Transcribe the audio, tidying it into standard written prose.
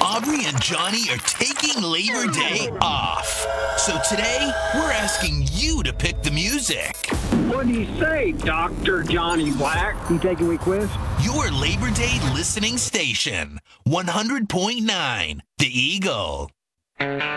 Aubrey and Johnny are taking Labor Day off. So today, we're asking you to pick the music. What do you say, Dr. Johnny Black? You taking a quiz? Your Labor Day listening station, 100.9 The Eagle.